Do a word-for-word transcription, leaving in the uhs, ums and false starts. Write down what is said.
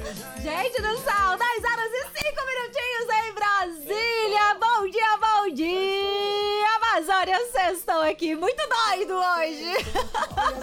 Gente do céu, dez horas e cinco minutinhos em Brasília. Bom dia, bom dia. Amazônia, vocês estão aqui muito doido hoje.